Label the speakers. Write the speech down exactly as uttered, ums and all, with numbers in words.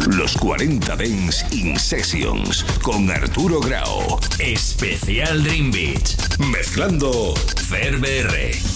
Speaker 1: Los cuarenta Dance in Sessions con Arturo Grau.
Speaker 2: Especial Dream Beach.
Speaker 1: Mezclando
Speaker 2: Fer B R.